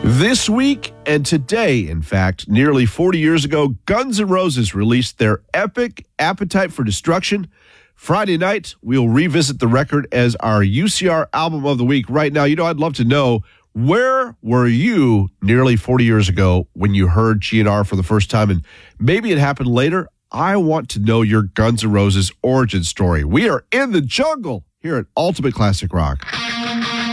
This week and today, in fact, nearly 40 years ago, Guns N' Roses released their epic Appetite for Destruction. Friday night, we'll revisit the record as our UCR Album of the Week. Right now, I'd love to know, where were you nearly 40 years ago when you heard GNR for the first time? And maybe it happened later. I want to know your Guns N' Roses origin story. We are in the jungle here at Ultimate Classic Rock.